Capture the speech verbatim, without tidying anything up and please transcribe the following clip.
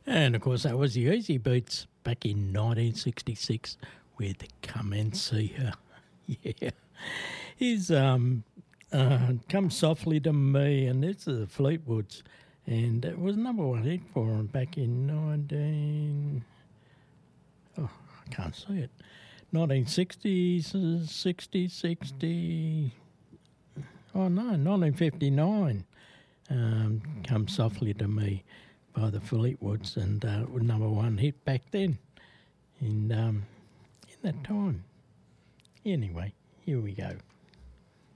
And, of course, that was the Easy Beats back in nineteen sixty-six with Come and See Her. Yeah. Here's um, uh, Come Softly to Me, and this is the Fleetwoods. And it was number one hit for them back in nineteen... Oh, I can't see it. nineteen sixties, sixty, sixty... Oh, no, nineteen fifty-nine. Um, Come Softly to Me by the Fleetwoods, and uh, was number one hit back then in um, in that time. Anyway, here we go.